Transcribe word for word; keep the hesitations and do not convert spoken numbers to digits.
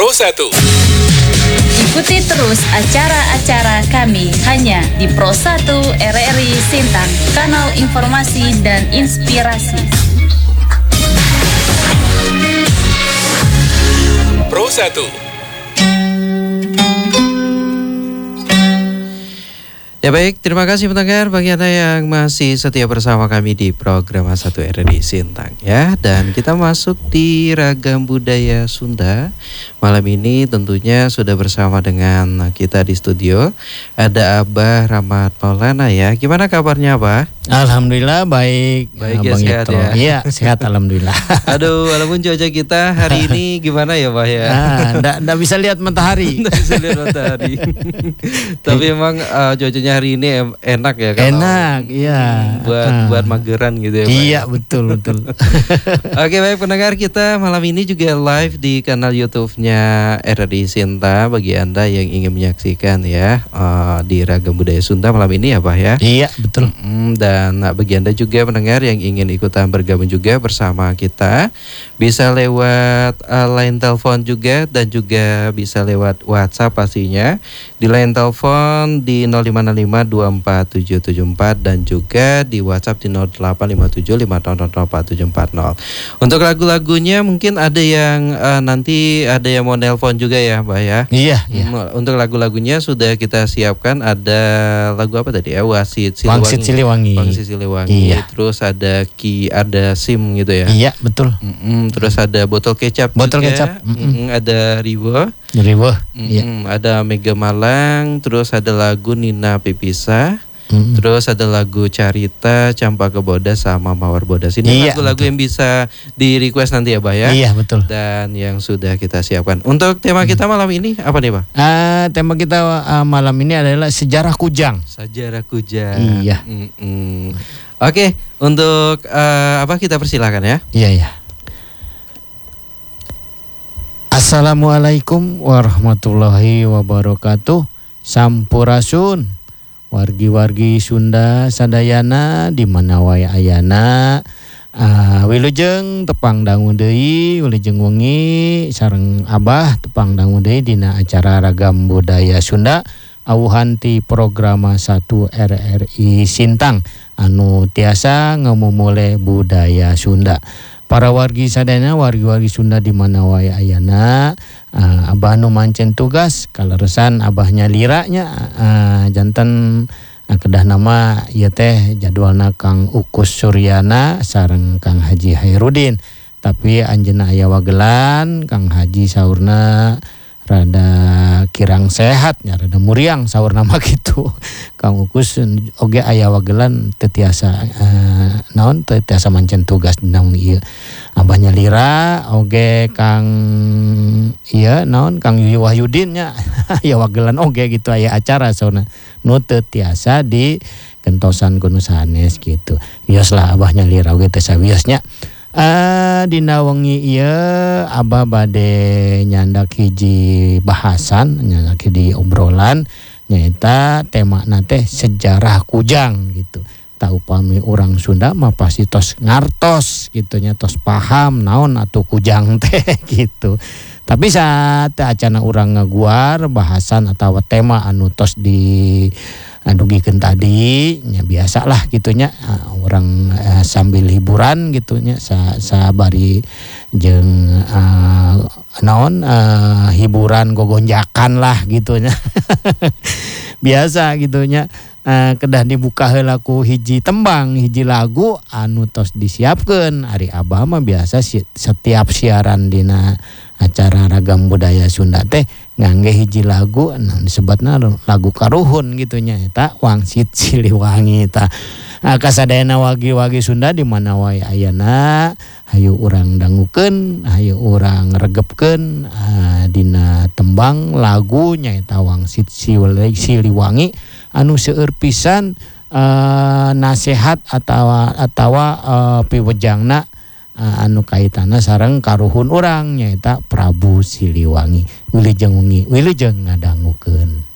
Pro satu. Ikuti terus acara-acara kami hanya di Pro satu R R I Sintang, kanal informasi dan inspirasi. Pro satu. Ya baik, terima kasih pendengar bagi Anda yang masih setia bersama kami di program satu R R I Sintang ya. Dan kita masuk di Ragam Budaya Sunda. Malam ini tentunya sudah bersama dengan kita di studio. Ada Abah Rahmat Maulana ya. Gimana kabarnya Abah? Alhamdulillah baik. Baik ya, sehat ya. Iya, sehat alhamdulillah. Aduh, walaupun cuaca kita hari ini gimana ya Bah ya? Ah, nggak bisa lihat matahari. Nggak bisa lihat matahari. Tapi emang uh, cuacanya hari ini enak ya kan? Enak, iya. Buat ah. buat mageran gitu ya Bah. Iya, betul betul. Oke baik pendengar, kita malam ini juga live di kanal YouTube-nya R R I Sinta bagi Anda yang ingin menyaksikan ya uh, di Ragam Budaya Sunda malam ini ya Bah ya. Iya, betul. Mm, dan Nah, bagi Anda juga pendengar yang ingin ikutan bergabung juga bersama kita, bisa lewat uh, line telepon juga dan juga bisa lewat WhatsApp pastinya. Di line telepon di nol lima nol lima dua empat tujuh tujuh empat dan juga di WhatsApp di nol delapan lima tujuh lima nol nol empat tujuh empat nol. Untuk lagu-lagunya mungkin ada yang uh, nanti ada yang mau nelpon juga ya, Mbak ya. Iya, iya. Untuk lagu-lagunya sudah kita siapkan, ada lagu apa tadi ya? Wasit Siliwangi. Wangsit Siliwangi. Wangsit Siliwangi. Iya. Terus ada Ki, ada Sim gitu ya. Iya, betul. Mm-mm. Terus ada botol kecap Botol juga. kecap. Mm-mm. Ada Riwo. Riwo. Mm-mm. Iya. Ada Mega Malang. Terus ada lagu Nina Pipisa. Mm-mm. Terus ada lagu Carita, Campaka Bodas sama Mawar Bodas. Ini Iya, lagu-lagu betul. yang bisa di request nanti ya, Bah ya. Iya, betul. Dan yang sudah kita siapkan. Untuk tema kita malam ini apa nih, Bah? Ah, tema kita ah, malam ini adalah sejarah Kujang. Sejarah Kujang. Iya. Mm-mm. Oke, untuk eh, apa kita persilakan ya. Iya, iya. Assalamualaikum warahmatullahi wabarakatuh. Sampurasun. Wargi-wargi Sunda sadayana di mana wae ayana. Uh, wilujeng tepang dangu deui, wilujeng wengi sareng Abah tepang dangu deui dina acara Ragam Budaya Sunda awuhan ti programa satu R R I Sintang anu tiasa ngemumule budaya Sunda. Para wargi sadayana, wargi-wargi Sunda di mana wae ayana, uh, Abah nu mancen tugas kaleresan abahnya liranya uh, janten uh, kedah nama ieu teh jadwalna Kang Ukus Suryana sareng Kang Haji Hairudin. Tapi anjeunna aya wagelan Kang Haji saurna rada kirang sehat nya rada muriang saur nama gitu. Kang Ukus oge aya wagelan teu tiasa uh, naon teu tiasa mancen tugas dina ieu. Abahnya lira oge Kang ieu naon Kang Wahyudin nya aya wagelan oge gitu aya acara saurna nu teu tiasa di gentosan kuno sanes gitu. Wioslah abahnya lira oge teh sawiosnya. Uh, dina wengi ieu Abah bade nyandak hiji bahasan, nyandak hiji obrolan nyaeta tema teh sejarah Kujang gitu. Tau upami orang Sunda mah pasti tos ngartos gitu nya, tos paham naon atuh Kujang teh gitu. Tapi saat acana urang ngaguar bahasan atau tema anu tos di dugikeun tadi nya biasalah gitunya uh, orang uh, sambil hiburan gitunya sa sabari jeung uh, naon uh, hiburan gogonjakan lah gitunya. Biasa gitunya. Uh, kedah dibuka heula ku hiji tembang, hiji lagu anu tos disiapkeun. Ari Abah mah biasa si, setiap siaran dina acara Ragam Budaya Sunda teh ngangge hiji lagu anu disebutna lagu karuhun gitu nya eta Wangsit Siliwangi eta. Nah, kasadayana wagi-wagi Sunda di mana wae ayana hayu urang dangukeun, hayu urang regepkeun uh, dina tembang lagu nyaeta Wangsit Siliwangi anu seueur pisan uh, nasehat atawa atawa uh, piwejangna uh, anu kaitanna sareng karuhun urang nyaeta Prabu Siliwangi. Wilujeng wengi, wilujeng ngadangukeun.